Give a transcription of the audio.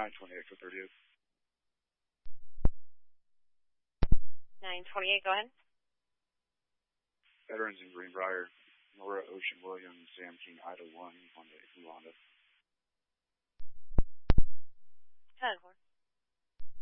928 for 30th. 928, go ahead. Veterans in Greenbrier, Nora Ocean Williams, Sam King, Ida 1, Honda.